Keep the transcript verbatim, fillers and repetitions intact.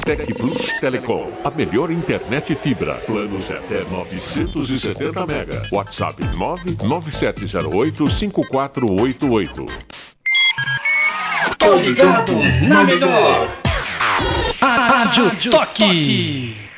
Tec Plus Telecom, a melhor internet fibra. Planos de até novecentos e setenta mega. WhatsApp nove nove sete zero oito cinco quatro oito oito. Tô ligado na melhor. A Rádio Toque.